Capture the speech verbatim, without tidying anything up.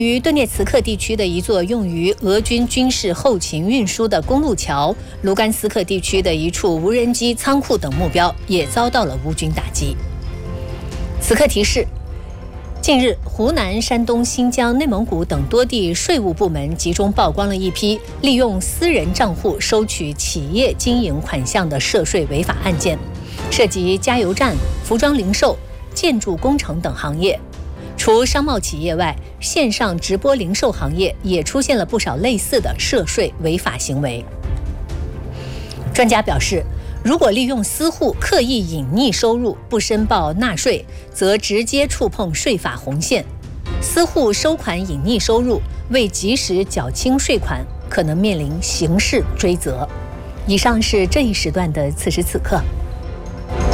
于顿涅茨克地区的一座用于俄军军事后勤运输的公路桥，卢甘斯克地区的一处无人机仓库等目标也遭到了乌军打击。此刻提示：近日，湖南、山东、新疆、内蒙古等多地税务部门集中曝光了一批利用私人账户收取企业经营款项的涉税违法案件，涉及加油站、服装零售、建筑工程等行业。除商贸企业外，线上直播零售行业也出现了不少类似的涉税违法行为。专家表示，如果利用私户刻意隐匿收入，不申报纳税，则直接触碰税法红线。私户收款隐匿收入，未及时缴清税款，可能面临刑事追责。以上是这一时段的此时此刻。